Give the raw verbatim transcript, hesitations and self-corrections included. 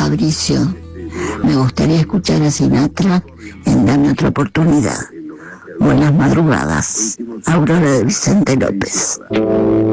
Fabricio. Me gustaría escuchar a Sinatra en Dame otra oportunidad. Buenas madrugadas. Aurora de Vicente López.